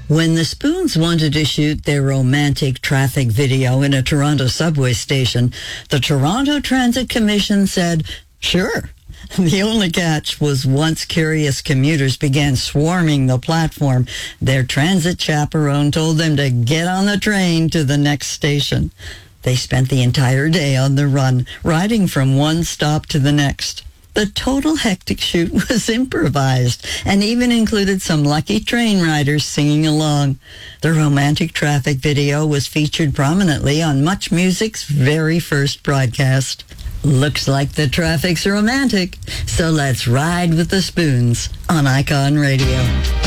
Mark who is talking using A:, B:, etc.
A: When the Spoons wanted to shoot their romantic traffic video in a Toronto subway station, the Toronto Transit Commission said, sure. The only catch was once curious commuters began swarming the platform, their transit chaperone told them to get on the train to the next station. They spent the entire day on the run, riding from one stop to the next. The total hectic shoot was improvised and even included some lucky train riders singing along. The romantic traffic video was featured prominently on Much Music's very first broadcast. Looks like the traffic's romantic, so let's ride with the Spoons on Icon Radio.